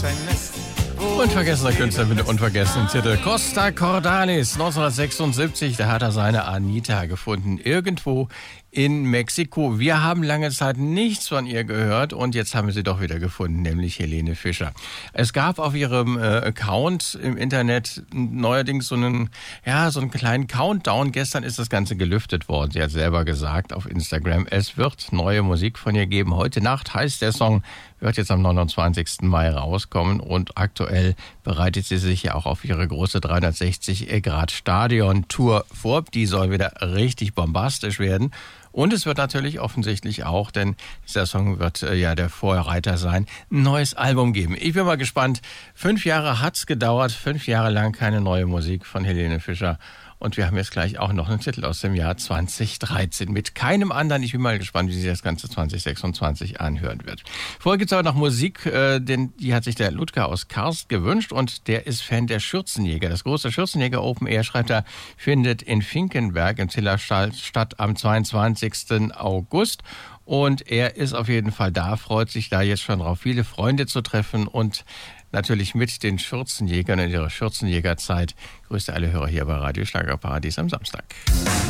Unvergessener Künstler mit dem unvergessenen Titel Costa Cordalis. 1976, da hat er seine Anita gefunden. Irgendwo in Mexiko. Wir haben lange Zeit nichts von ihr gehört und jetzt haben wir sie doch wieder gefunden, nämlich Helene Fischer. Es gab auf ihrem Account im Internet neuerdings so einen kleinen Countdown. Gestern ist das Ganze gelüftet worden. Sie hat selber gesagt auf Instagram, es wird neue Musik von ihr geben. Heute Nacht heißt der Song, wird jetzt am 29. Mai rauskommen und aktuell bereitet sie sich ja auch auf ihre große 360-Grad-Stadion-Tour vor. Die soll wieder richtig bombastisch werden. Und es wird natürlich offensichtlich auch, denn dieser Song wird der Vorreiter sein, ein neues Album geben. Ich bin mal gespannt. 5 Jahre hat's gedauert, 5 Jahre lang keine neue Musik von Helene Fischer. Und wir haben jetzt gleich auch noch einen Titel aus dem Jahr 2013 mit keinem anderen. Ich bin mal gespannt, wie sich das Ganze 2026 anhören wird. Vorher gibt es aber noch Musik, denn die hat sich der Ludger aus Karst gewünscht und der ist Fan der Schürzenjäger. Das große Schürzenjäger Open Air, schreibt er, findet in Finkenberg im Zillertal statt am 22. August. Und er ist auf jeden Fall da, freut sich da jetzt schon drauf, viele Freunde zu treffen und natürlich mit den Schürzenjägern in ihrer Schürzenjägerzeit. Grüße alle Hörer hier bei Radio Schlagerparadies am Samstag.